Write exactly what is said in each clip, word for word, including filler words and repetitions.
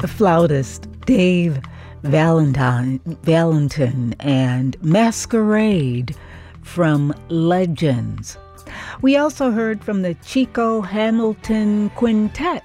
flautist Dave Valentine, Valentin and Masquerade from Legends. We also heard from the Chico Hamilton Quintet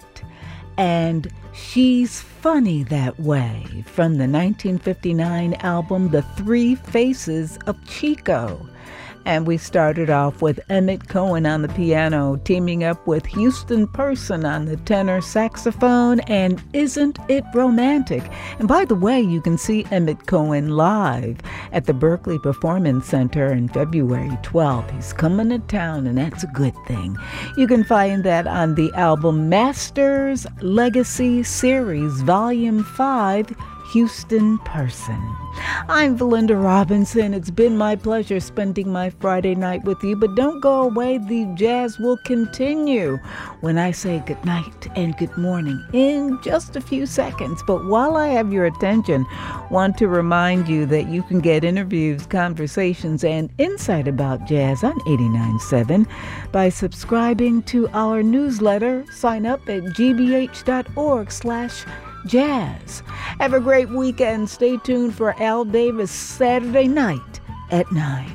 and She's Funny That Way from the nineteen fifty-nine album The Three Faces of Chico. And we started off with Emmett Cohen on the piano, teaming up with Houston Person on the tenor saxophone, and Isn't It Romantic? And by the way, you can see Emmett Cohen live at the Berkeley Performance Center on February twelfth. He's coming to town, and that's a good thing. You can find that on the album Masters Legacy Series, Volume five, Houston Person. I'm Valinda Robinson. It's been my pleasure spending my Friday night with you, but don't go away. The jazz will continue when I say good night and good morning in just a few seconds. But while I have your attention, want to remind you that you can get interviews, conversations, and insight about jazz on eighty-nine point seven by subscribing to our newsletter. Sign up at gbh.org slash jazz. Have a great weekend. Stay tuned for Al Davis Saturday night at nine.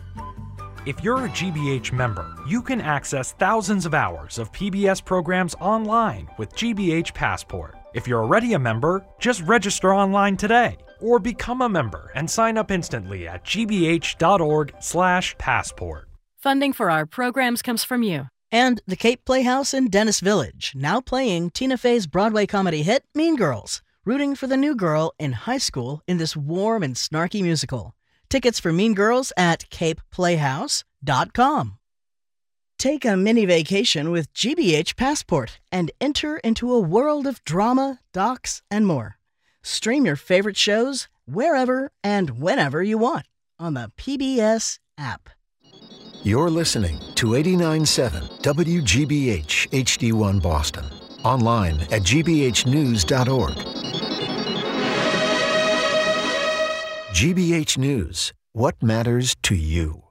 If you're a G B H member, you can access thousands of hours of P B S programs online with G B H Passport. If you're already a member, just register online today or become a member and sign up instantly at gbh.org slash passport. Funding for our programs comes from you. And the Cape Playhouse in Dennis Village, now playing Tina Fey's Broadway comedy hit, Mean Girls, rooting for the new girl in high school in this warm and snarky musical. Tickets for Mean Girls at cape playhouse dot com. Take a mini vacation with G B H Passport and enter into a world of drama, docs, and more. Stream your favorite shows wherever and whenever you want on the P B S app. You're listening to eighty-nine point seven W G B H H D one Boston. Online at g b h news dot org. G B H News. What matters to you?